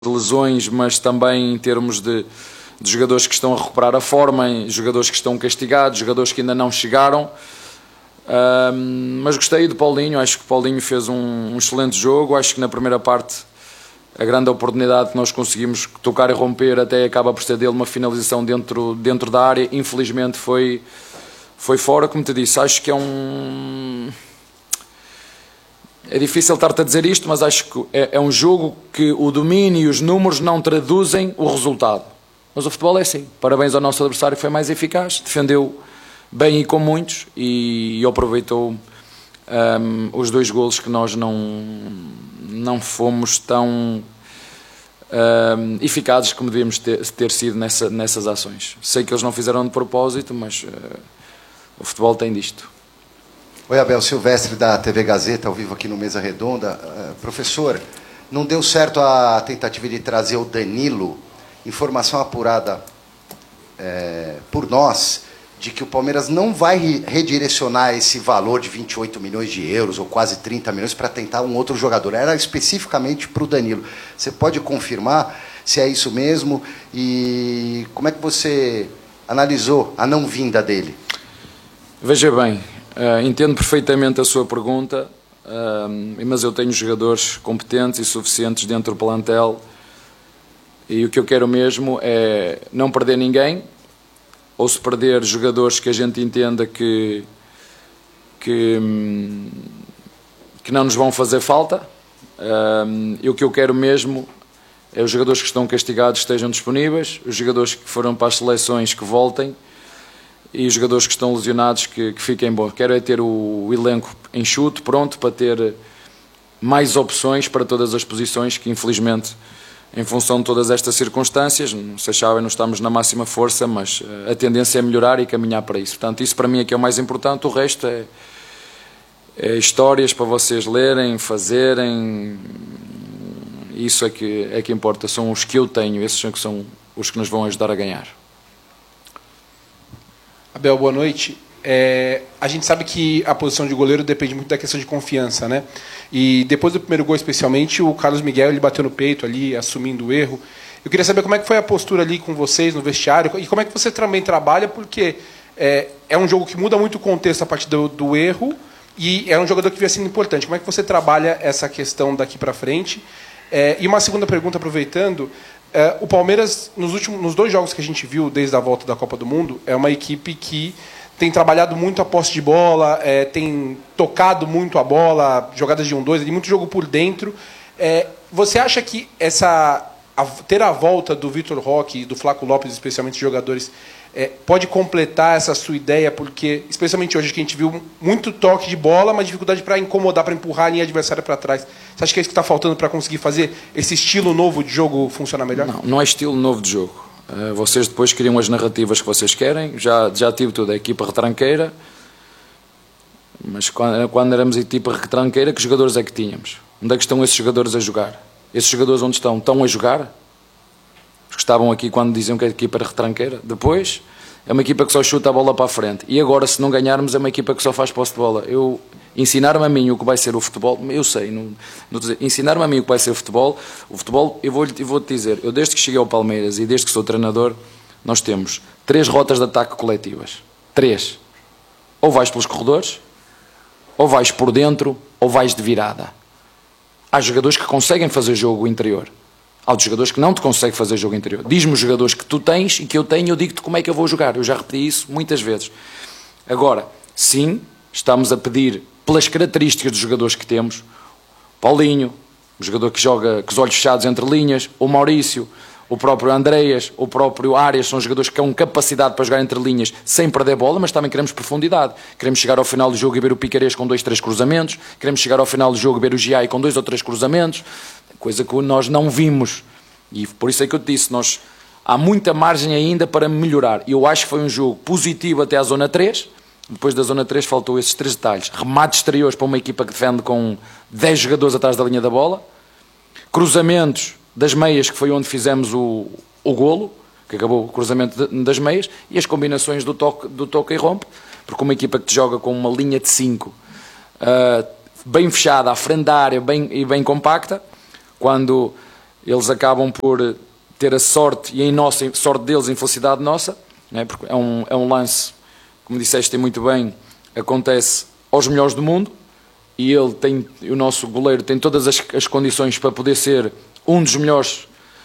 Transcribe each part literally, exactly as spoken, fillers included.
de lesões, mas também em termos de, de jogadores que estão a recuperar a forma, jogadores que estão castigados, jogadores que ainda não chegaram. Um, mas gostei do Paulinho, acho que o Paulinho fez um, um excelente jogo. Acho que na primeira parte a grande oportunidade que nós conseguimos tocar e romper até acaba por ser dele uma finalização dentro, dentro da área. Infelizmente foi, foi fora, como te disse. Acho que é um... É difícil estar-te a dizer isto, mas acho que é, é um jogo que o domínio e os números não traduzem o resultado. Mas o futebol é assim. Parabéns ao nosso adversário, foi mais eficaz, defendeu bem e com muitos e, e aproveitou um, os dois golos que nós não, não fomos tão um, eficazes como devíamos ter, ter sido nessa, nessas ações. Sei que eles não fizeram de propósito, mas uh, o futebol tem disto. Oi, Abel, Silvestre da T V Gazeta, ao vivo aqui no Mesa Redonda. Uh, professor, não deu certo a tentativa de trazer o Danilo, informação apurada é, por nós, de que o Palmeiras não vai redirecionar esse valor de vinte e oito milhões de euros, ou quase trinta milhões, para tentar um outro jogador. Era especificamente para o Danilo. Você pode confirmar se é isso mesmo? E como é que você analisou a não vinda dele? Veja bem, Uh, entendo perfeitamente a sua pergunta, uh, mas eu tenho jogadores competentes e suficientes dentro do plantel e o que eu quero mesmo é não perder ninguém, ou se perder jogadores que a gente entenda que, que, que não nos vão fazer falta. Uh, e o que eu quero mesmo é os jogadores que estão castigados estejam disponíveis, os jogadores que foram para as seleções que voltem, e os jogadores que estão lesionados que, que fiquem bons. Quero é ter o, o elenco enxuto, pronto, para ter mais opções para todas as posições, que infelizmente, em função de todas estas circunstâncias, não sei se sabem, não estamos na máxima força, mas a tendência é melhorar e caminhar para isso. Portanto, isso para mim é que é o mais importante, o resto é, é histórias para vocês lerem, fazerem, isso é que, é que importa, são os que eu tenho, esses são, que são os que nos vão ajudar a ganhar. Abel, boa noite. É, a gente sabe que a posição de goleiro depende muito da questão de confiança, né? E depois do primeiro gol, especialmente, o Carlos Miguel ele bateu no peito ali, assumindo o erro. Eu queria saber como é que foi a postura ali com vocês no vestiário e como é que você também trabalha, porque é, é um jogo que muda muito o contexto a partir do, do erro e é um jogador que vem sendo importante. Como é que você trabalha essa questão daqui para frente? É, e uma segunda pergunta, aproveitando. É, o Palmeiras, nos, últimos, nos dois jogos que a gente viu desde a volta da Copa do Mundo, é uma equipe que tem trabalhado muito a posse de bola, é, tem tocado muito a bola, jogadas de um dois, muito jogo por dentro. É, você acha que essa, a, ter a volta do Vitor Roque e do Flaco Lopes, especialmente jogadores, é, pode completar essa sua ideia? Porque, especialmente hoje, que a gente viu muito toque de bola, mas dificuldade para incomodar, para empurrar a linha adversária para trás. Você acha que é isso que está faltando para conseguir fazer esse estilo novo de jogo funcionar melhor? Não, não é estilo novo de jogo. Uh, vocês depois criam as narrativas que vocês querem. Já, já tive tudo, a equipa retranqueira. Mas quando, quando éramos equipa retranqueira, que jogadores é que tínhamos? Onde é que estão esses jogadores a jogar? Esses jogadores onde estão? Estão a jogar? Os que estavam aqui quando diziam que a equipa era retranqueira. Depois, é uma equipa que só chuta a bola para a frente. E agora, se não ganharmos, é uma equipa que só faz posse de bola. Eu... Ensinar-me a mim o que vai ser o futebol, eu sei, não, não dizer, ensinar-me a mim o que vai ser o futebol, o futebol, eu vou-te eu vou dizer, eu desde que cheguei ao Palmeiras e desde que sou treinador, nós temos três rotas de ataque coletivas. Três. Ou vais pelos corredores, ou vais por dentro, ou vais de virada. Há jogadores que conseguem fazer jogo interior. Há outros jogadores que não te conseguem fazer jogo interior. Diz-me os jogadores que tu tens e que eu tenho, eu digo-te como é que eu vou jogar. Eu já repeti isso muitas vezes. Agora, sim, estamos a pedir pelas características dos jogadores que temos, Paulinho, o jogador que joga com os olhos fechados entre linhas, o Maurício, o próprio Andreas, o próprio Arias, são jogadores que têm capacidade para jogar entre linhas sem perder bola, mas também queremos profundidade. Queremos chegar ao final do jogo e ver o Piquerez com dois, três cruzamentos, queremos chegar ao final do jogo e ver o Giai com dois ou três cruzamentos, coisa que nós não vimos. E por isso é que eu te disse, nós, há muita margem ainda para melhorar. E eu acho que foi um jogo positivo até à zona três. Depois da zona três faltou esses três detalhes. Remates exteriores para uma equipa que defende com dez jogadores atrás da linha da bola. Cruzamentos das meias, que foi onde fizemos o, o golo, que acabou o cruzamento de, das meias, e as combinações do toque, do toque e rompe, porque uma equipa que te joga com uma linha de cinco uh, bem fechada, à frente da área bem, e bem compacta, quando eles acabam por ter a sorte, e em nossa, sorte deles, infelicidade nossa, né? Porque é um, é um lance, como disseste muito bem, acontece aos melhores do mundo, e ele tem, o nosso goleiro tem todas as, as condições para poder ser um dos melhores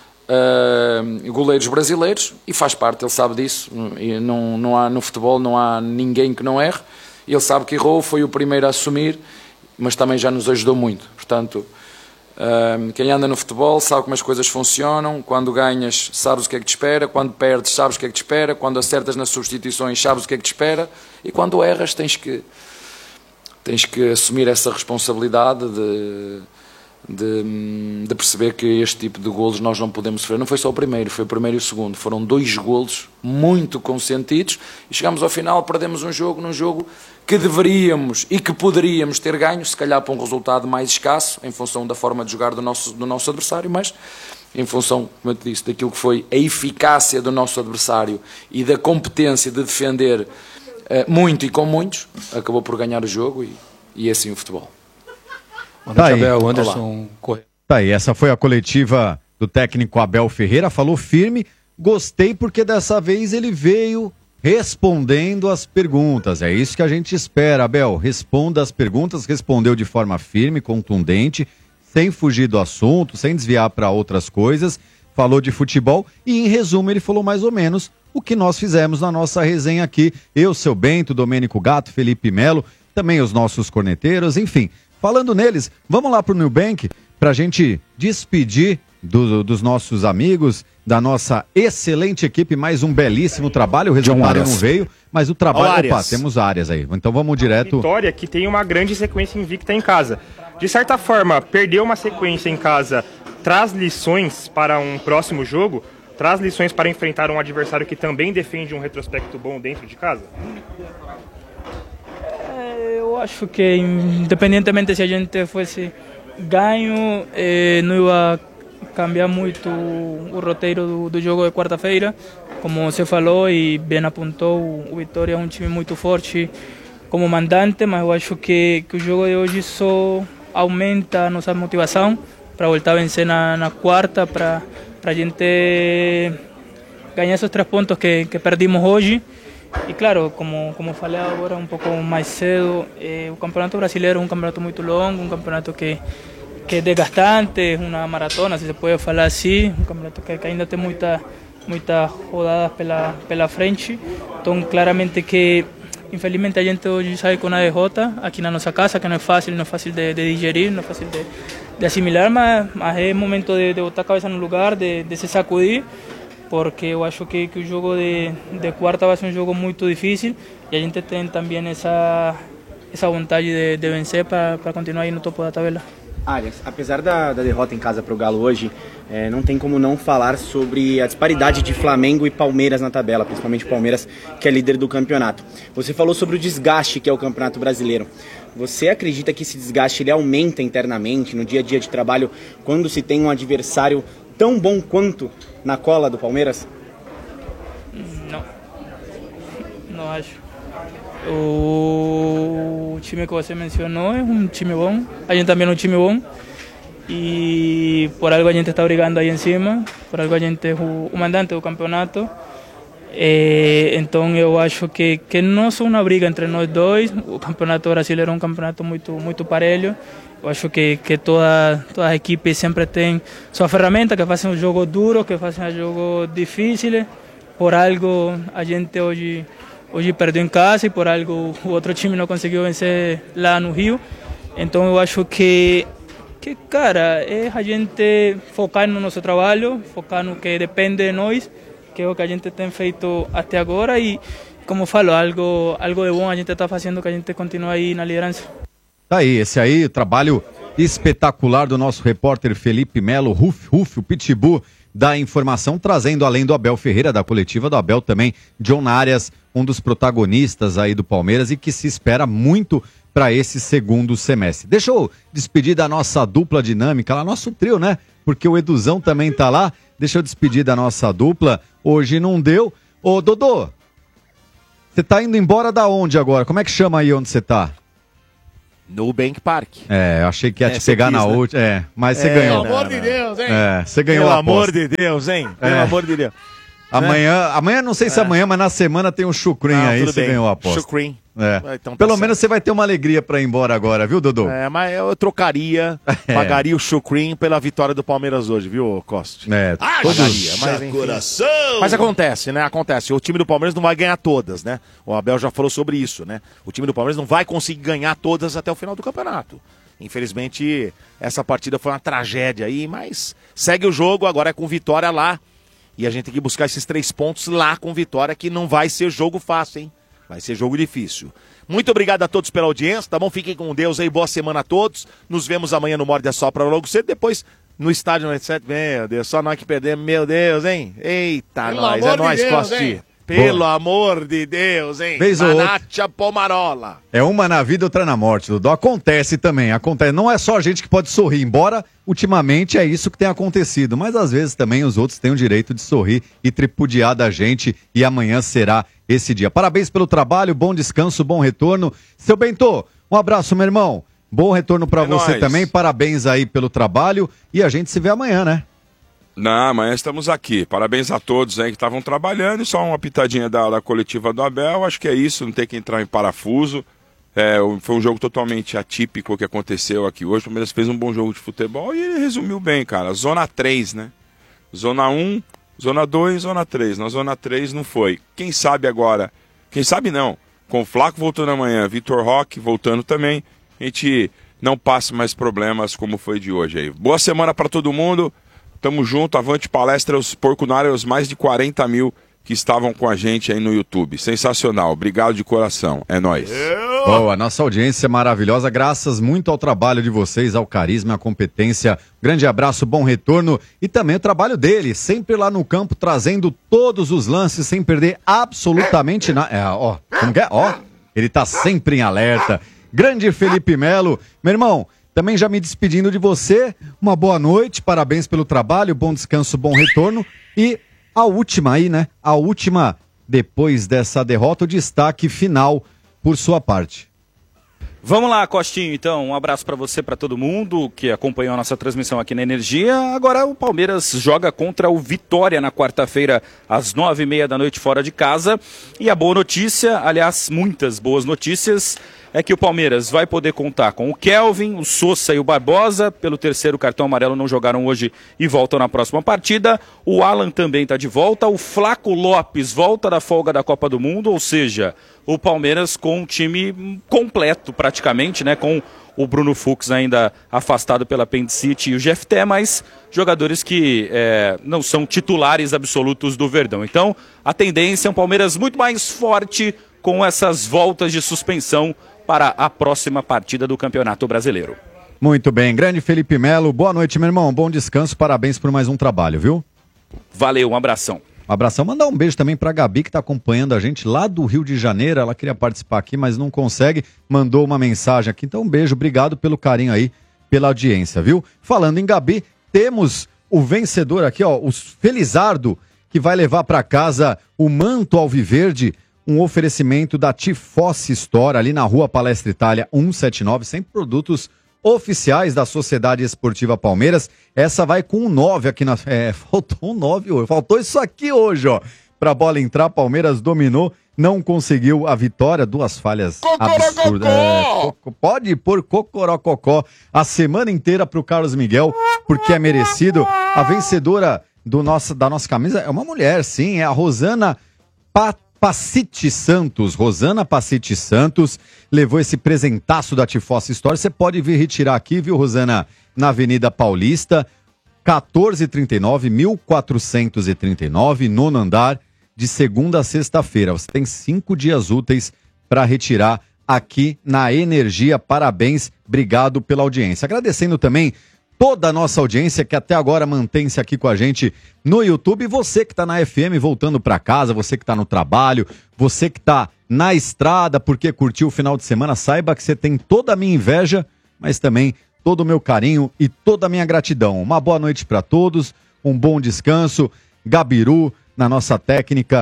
uh, goleiros brasileiros, e faz parte, ele sabe disso, e não, não há, no futebol não há ninguém que não erre, ele sabe que errou, foi o primeiro a assumir, mas também já nos ajudou muito. Portanto, uh, quem anda no futebol sabe como as coisas funcionam, quando ganhas sabes o que é que te espera, quando perdes sabes o que é que te espera, quando acertas nas substituições sabes o que é que te espera, e quando erras tens que tens que assumir essa responsabilidade de, de, de perceber que este tipo de golos nós não podemos sofrer. Não foi só o primeiro, foi o primeiro e o segundo. Foram dois golos muito consentidos e chegamos ao final, perdemos um jogo num jogo que deveríamos e que poderíamos ter ganho, se calhar para um resultado mais escasso, em função da forma de jogar do nosso, do nosso adversário, mas em função, como eu te disse, daquilo que foi a eficácia do nosso adversário e da competência de defender muito e com muitos, acabou por ganhar o jogo e, e é assim o futebol. Tá aí. Abel, Anderson Correia. Tá aí, essa foi a coletiva do técnico Abel Ferreira, falou firme, gostei porque dessa vez ele veio respondendo as perguntas, é isso que a gente espera, Abel, responda as perguntas, respondeu de forma firme, contundente, sem fugir do assunto, sem desviar para outras coisas, falou de futebol e em resumo ele falou mais ou menos o que nós fizemos na nossa resenha aqui, eu, seu Bento, Domênico Gato, Felipe Melo, também os nossos corneteiros, enfim, falando neles, vamos lá pro Nubank pra gente despedir do, dos nossos amigos, da nossa excelente equipe, mais um belíssimo trabalho, o resultado não veio, mas o trabalho, opa, temos áreas aí, então vamos direto. Vitória que tem uma grande sequência invicta em casa, de certa forma, perder uma sequência em casa traz lições para um próximo jogo, traz lições para enfrentar um adversário que também defende um retrospecto bom dentro de casa? É, eu acho que, independentemente se a gente fosse ganho, eh, não ia cambiar muito o roteiro do, do jogo de quarta-feira. Como você falou e bem apontou, o Vitória é um time muito forte como mandante, mas eu acho que, que o jogo de hoje só aumenta a nossa motivação para voltar a vencer na, na quarta, para para a gente ganhar esses três pontos que, que perdimos hoje. E claro, como, como falei agora um pouco mais cedo, eh, o Campeonato Brasileiro é um campeonato muito longo, um campeonato que, que é desgastante, é uma maratona, se se pode falar assim, um campeonato que, que ainda tem muita, muitas rodadas pela, pela frente. Então, claramente que, infelizmente, a gente hoje sai com uma derrota aqui na nossa casa, que não é fácil, não é fácil de, de digerir, não é fácil de, de assimilar, mas, mas é momento de, de botar a cabeça no lugar, de, de se sacudir, porque eu acho que, que o jogo de, de quarta vai ser um jogo muito difícil e a gente tem também essa, essa vontade de, de vencer para continuar aí no topo da tabela. Arias, apesar da, da derrota em casa para o Galo hoje, é, não tem como não falar sobre a disparidade de Flamengo e Palmeiras na tabela, principalmente o Palmeiras, que é líder do campeonato. Você falou sobre o desgaste que é o Campeonato Brasileiro. Você acredita que esse desgaste ele aumenta internamente, no dia a dia de trabalho, quando se tem um adversário tão bom quanto na cola do Palmeiras? Não, não acho. O time que você mencionou é um time bom, a gente também é um time bom e por algo a gente está brigando aí em cima, por algo a gente é o, o mandante do campeonato. É, então eu acho que, que não é uma briga entre nós dois, o Campeonato Brasileiro é um campeonato muito, muito parelho. Eu acho que, que toda, todas as equipes sempre têm sua ferramenta, que fazem um jogo duro, que fazem um jogo difícil. Por algo a gente hoje, hoje perdeu em casa e por algo o outro time não conseguiu vencer lá no Rio. Então eu acho que, que cara, é a gente focar no nosso trabalho, focar no que depende de nós, que é o que a gente tem feito até agora e, como falo, algo, algo de bom a gente está fazendo que a gente continue aí na liderança. Tá aí, esse aí, o trabalho espetacular do nosso repórter Felipe Melo, Ruf, Ruf, o Pitbull da informação, trazendo além do Abel Ferreira, da coletiva do Abel também, John Arias, um dos protagonistas aí do Palmeiras e que se espera muito para esse segundo semestre. Deixa eu despedir da nossa dupla dinâmica, lá nosso trio, né? Porque o Eduzão também tá lá. Deixa eu despedir da nossa dupla. Hoje não deu. Ô, Dodô, você tá indo embora da onde agora? Como é que chama aí onde você tá? Nubank Park. É, eu achei que ia É, te você pegar quis, na né? última. É, mas você É, ganhou. Pelo amor de Deus, hein? É, você ganhou Pelo a aposta. amor de Deus, hein? Pelo É. amor de Deus. Amanhã, amanhã, não sei se É. amanhã, mas na semana tem um chucrim Não, aí, tudo você bem. ganhou a aposta. Chucrim. É. Então tá Pelo certo. menos você vai ter uma alegria pra ir embora agora, viu, Dodô? É, mas eu trocaria, É. pagaria o chucrim pela vitória do Palmeiras hoje, viu, Costa? É, Ah, todos- pagaria, mas, enfim. coração! Mas acontece, né? Acontece. O time do Palmeiras não vai ganhar todas, né? O Abel já falou sobre isso, né? O time do Palmeiras não vai conseguir ganhar todas até o final do campeonato. Infelizmente, essa partida foi uma tragédia aí, mas segue o jogo, agora é com vitória lá. E a gente tem que buscar esses três pontos lá com vitória, que não vai ser jogo fácil, hein? Vai ser jogo difícil. Muito obrigado a todos pela audiência, tá bom? Fiquem com Deus aí, boa semana a todos. Nos vemos amanhã no Morde a Sopra logo cedo, depois no estádio noventa e sete. Meu Deus, só nós que perdemos, meu Deus, hein? Eita, Pelo nós, amor é de nóis, Deus, Costi. hein? Pelo amor de Deus, hein? Vez ou outra. Manatia Pomarola. É uma na vida, outra na morte, Dodô. Acontece também, acontece. Não é só a gente que pode sorrir, embora ultimamente é isso que tem acontecido. Mas às vezes também os outros têm o direito de sorrir e tripudiar da gente. E amanhã será esse dia. Parabéns pelo trabalho, bom descanso, bom retorno. Seu Bento, um abraço, meu irmão. Bom retorno pra É você nóis. também. Parabéns aí pelo trabalho. E a gente se vê amanhã, né? Não, amanhã estamos aqui. Parabéns a todos aí que estavam trabalhando. E só uma pitadinha da, da coletiva do Abel. Acho que é isso, não tem que entrar em parafuso. É, foi um jogo totalmente atípico que aconteceu aqui hoje. O Palmeiras fez um bom jogo de futebol e ele resumiu bem, cara. Zona três, né? Zona um, Zona dois, Zona três. Na Zona três não foi. Quem sabe agora? Quem sabe não. Com o Flaco voltando amanhã, Vitor Roque voltando também, a gente não passa mais problemas como foi de hoje aí. Boa semana para todo mundo. Tamo junto, avante palestra, os Porco na área, os mais de quarenta mil que estavam com a gente aí no YouTube. Sensacional, obrigado de coração, é nóis. Boa, a nossa audiência é maravilhosa, graças muito ao trabalho de vocês, ao carisma, à competência. Grande abraço, bom retorno e também o trabalho dele, sempre lá no campo, trazendo todos os lances sem perder absolutamente nada. É, ó, como que é? Ó, ele tá sempre em alerta. Grande Felipe Melo, meu irmão. Também já me despedindo de você, uma boa noite, parabéns pelo trabalho, bom descanso, bom retorno. E a última aí, né? A última, depois dessa derrota, o destaque final por sua parte. Vamos lá, Costinho, então, um abraço para você, para todo mundo que acompanhou a nossa transmissão aqui na Energia. Agora o Palmeiras joga contra o Vitória na quarta-feira, às nove e meia da noite, fora de casa. E a boa notícia, aliás, muitas boas notícias, é que o Palmeiras vai poder contar com o Kelvin, o Sousa e o Barbosa. Pelo terceiro cartão amarelo não jogaram hoje e voltam na próxima partida. O Alan também está de volta. O Flaco Lopes volta da folga da Copa do Mundo, ou seja, o Palmeiras com um time completo praticamente, né? Com o Bruno Fux ainda afastado pela apendicite e o G F T, mas jogadores que é, não são titulares absolutos do Verdão. Então, a tendência é um Palmeiras muito mais forte com essas voltas de suspensão para a próxima partida do Campeonato Brasileiro. Muito bem, grande Felipe Melo, boa noite, meu irmão, bom descanso, parabéns por mais um trabalho, viu? Valeu, um abração. Um abração, mandar um beijo também pra Gabi, que tá acompanhando a gente lá do Rio de Janeiro, ela queria participar aqui, mas não consegue, mandou uma mensagem aqui, então um beijo, obrigado pelo carinho aí, pela audiência, viu? Falando em Gabi, temos o vencedor aqui, ó, o Felizardo, que vai levar pra casa o manto alviverde, um oferecimento da Tifosi Store, ali na Rua Palestra Itália cento e setenta e nove, sempre produtos oficiais da Sociedade Esportiva Palmeiras. Essa vai com um nove aqui na... É, faltou um nove hoje, faltou isso aqui hoje, ó. Pra bola entrar, Palmeiras dominou, não conseguiu a vitória, duas falhas absurdas. É, co- pode pôr cocorococó a semana inteira pro Carlos Miguel, porque é merecido. A vencedora do nosso, da nossa camisa é uma mulher, sim, é a Rosana Pat Pacite Santos, Rosana Pacite Santos, levou esse presentaço da Tifosi Store. Você pode vir retirar aqui, viu, Rosana? Na Avenida Paulista, quatorze e trinta e nove, mil quatrocentos e trinta e nove, nono andar, de segunda a sexta-feira. Você tem cinco dias úteis para retirar aqui na Energia. Parabéns, obrigado pela audiência. Agradecendo também toda a nossa audiência que até agora mantém-se aqui com a gente no YouTube. Você que está na F M voltando para casa, você que está no trabalho, você que está na estrada porque curtiu o final de semana, saiba que você tem toda a minha inveja, mas também todo o meu carinho e toda a minha gratidão. Uma boa noite para todos, um bom descanso. Gabiru na nossa técnica,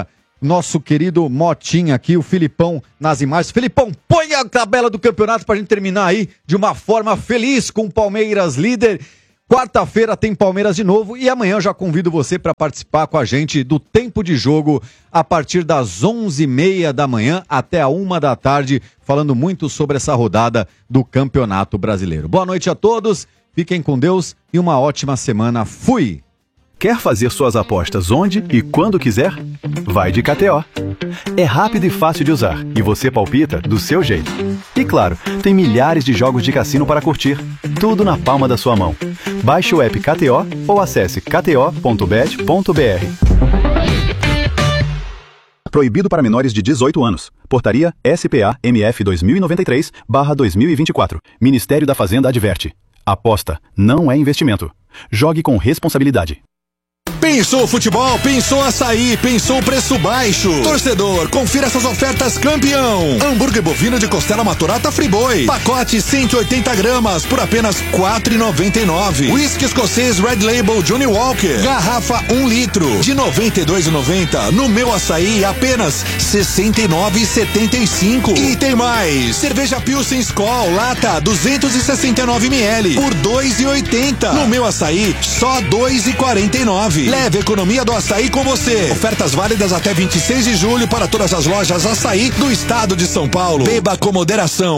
nosso querido Motinha aqui, o Filipão nas imagens. Filipão, põe a tabela do campeonato pra gente terminar aí de uma forma feliz com o Palmeiras líder. Quarta-feira tem Palmeiras de novo e amanhã eu já convido você para participar com a gente do Tempo de Jogo a partir das onze e meia da manhã até a uma da tarde, falando muito sobre essa rodada do Campeonato Brasileiro. Boa noite a todos, fiquem com Deus e uma ótima semana. Fui! Quer fazer suas apostas onde e quando quiser? Vai de K T O. É rápido e fácil de usar e você palpita do seu jeito. E claro, tem milhares de jogos de cassino para curtir, tudo na palma da sua mão. Baixe o app K T O ou acesse k t o ponto bet ponto b r. Proibido para menores de dezoito anos. Portaria S P A M F dois mil e noventa e três barra dois mil e vinte e quatro. Ministério da Fazenda adverte. Aposta não é investimento. Jogue com responsabilidade. Pensou futebol? Pensou açaí? Pensou preço baixo? Torcedor, confira essas ofertas campeão. Hambúrguer bovino de costela maturata Friboi. Pacote cento e oitenta gramas por apenas quatro reais e noventa e nove centavos. Whisky escocês Red Label Johnny Walker. Garrafa um litro de noventa e dois reais e noventa centavos. No Meu Açaí apenas sessenta e nove reais e setenta e cinco centavos. E tem mais. Cerveja Pilsen Skol lata duzentos e sessenta e nove mililitros por dois reais e oitenta centavos. No Meu Açaí só dois reais e quarenta e nove centavos. Leve a economia do açaí com você. Ofertas válidas até vinte e seis de julho para todas as lojas Açaí do estado de São Paulo. Beba com moderação.